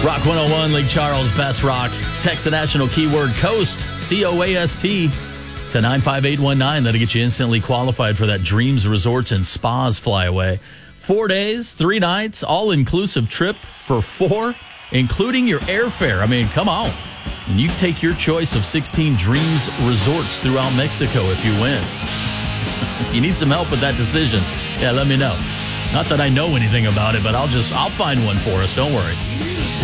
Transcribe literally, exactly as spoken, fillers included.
Rock one oh one, Lake Charles, Best Rock. Text the national keyword COAST, C O A S T, to nine five eight one nine. That'll get you instantly qualified for that Dreams Resorts and Spas flyaway. Four days, three nights, all-inclusive trip for four, including your airfare. I mean, come on. And you take your choice of sixteen Dreams Resorts throughout Mexico if you win. If you need some help with that decision, yeah, let me know. Not that I know anything about it, but I'll just, I'll find one for us. Don't worry.